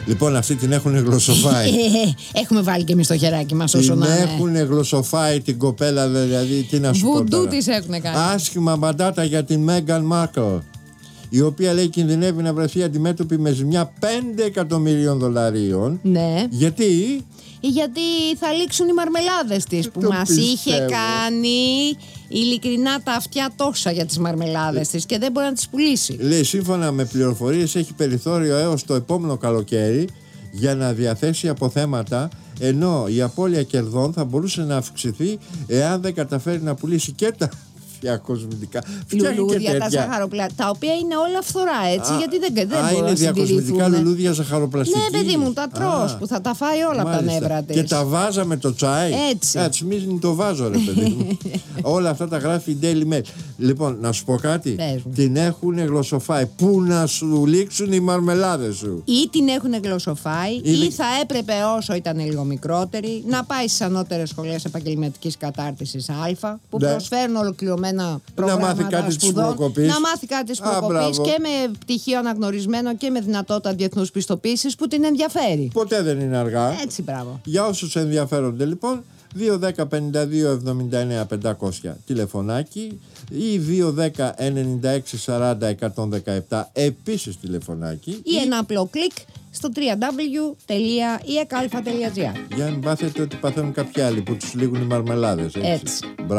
Λοιπόν, αυτοί την έχουν γλωσσοφάει. Έχουμε βάλει και εμείς το χεράκι μας όσο την να είναι. έχουν γλωσσοφάει την κοπέλα, δηλαδή. Τι να σου πω Βουντού τώρα. τις έχουν κάνει. Άσχημα μπαντάτα για την Μέγαν Μάρκλ, η οποία λέει κινδυνεύει να βρεθεί αντιμέτωπη με ζημιά $5 εκατομμυρίων. Ναι. Γιατί? Γιατί θα λήξουν οι μαρμελάδες της που Το μας πιστεύω. είχε κάνει ειλικρινά τα αυτιά τόσα για τις μαρμελάδες της και δεν μπορεί να τις πουλήσει. Λέει, σύμφωνα με πληροφορίες, έχει περιθώριο έως το επόμενο καλοκαίρι για να διαθέσει αποθέματα, ενώ η απώλεια κερδών θα μπορούσε να αυξηθεί εάν δεν καταφέρει να πουλήσει και τα διακοσμητικά. Λουλούδια, τα ζαχαροπλαστικά, τα οποία είναι όλα φθορά, έτσι, γιατί δεν μπορούν να είναι διακοσμητικά συντηρηθούν. λουλούδια ζαχαροπλαστική. Ναι, παιδί μου, τα τρως που θα τα φάει όλα από τα νεύρα της. Και τα βάζα με το τσάι. Έτσι. Της μείνει το βάζω, ρε παιδί μου. Όλα αυτά τα γράφει η Daily Mail. Λοιπόν, να σου πω κάτι. Την έχουν γλωσσοφάει. Πού να σου λήξουν οι μαρμελάδες σου. Ή την έχουν γλωσσοφάει, ή θα έπρεπε όσο ήταν λίγο μικρότερη να πάει στις ανώτερες σχολές επαγγελματικής κατάρτισης Α, που προσφέρουν ολοκληρωμένα προγράμματα σπουδών. Να μάθει κάτι της προκοπής και με πτυχίο αναγνωρισμένο και με δυνατότητα διεθνούς πιστοποίησης που την ενδιαφέρει. Ποτέ δεν είναι αργά. Έτσι, μπράβο. Για όσους ενδιαφέρονται, λοιπόν, 210-52-79-500 τηλεφωνάκι ή 210-96-40-117 επίσης τηλεφωνάκι, ή ένα απλό κλικ στο www.ekalfa.gr. για να μάθετε ότι παθαίνουν κάποιοι άλλοι που τους λήγουν οι μαρμελάδες. Έτσι.